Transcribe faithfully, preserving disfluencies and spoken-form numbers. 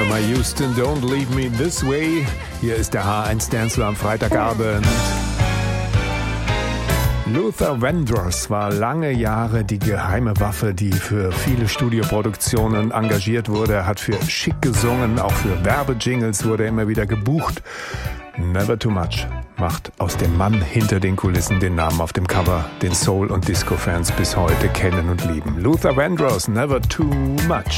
My Houston, Don't Leave Me This Way. Hier ist der H eins Dancefloor am Freitagabend. Luther Vandross war lange Jahre die geheime Waffe, die für viele Studioproduktionen engagiert wurde. Er hat für Chic gesungen, auch für Werbejingles wurde er immer wieder gebucht. Never Too Much macht aus dem Mann hinter den Kulissen den Namen auf dem Cover, den Soul- und Disco-Fans bis heute kennen und lieben. Luther Vandross, Never Too Much.